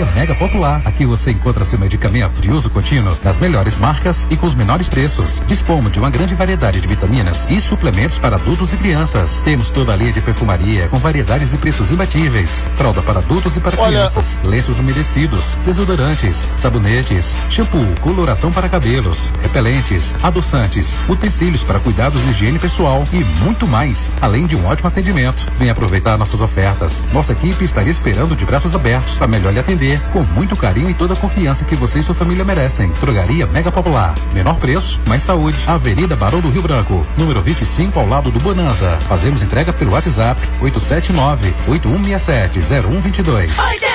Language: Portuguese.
Mega Popular. Aqui você encontra seu medicamento de uso contínuo nas melhores marcas e com os menores preços. Dispomos de uma grande variedade de vitaminas e suplementos para adultos e crianças. Temos toda a linha de perfumaria com variedades e preços imbatíveis. Fralda para adultos e para crianças. Lenços umedecidos, desodorantes, sabonetes, shampoo, coloração para cabelos, repelentes, adoçantes, utensílios para cuidados de higiene pessoal e muito mais. Além de um ótimo atendimento. Venha aproveitar nossas ofertas. Nossa equipe estaria esperando de braços abertos para melhor lhe atender, com muito carinho e toda a confiança que você e sua família merecem. Drogaria Mega Popular. Menor preço, mais saúde. Avenida Barão do Rio Branco, número 25, ao lado do Bonanza. Fazemos entrega pelo WhatsApp 879-8167-0122.